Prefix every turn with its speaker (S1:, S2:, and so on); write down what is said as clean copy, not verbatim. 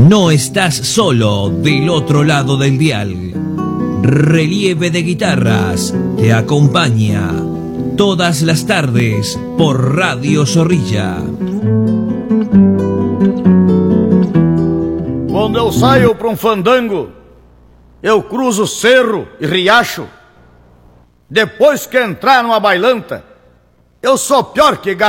S1: No estás solo del otro lado del dial. Relieve de Guitarras te acompaña todas las tardes por Radio Zorrilla.
S2: Quando eu saio para fandango, eu cruzo cerro e riacho. Depois que entrar numa bailanta, eu sou pior que gato.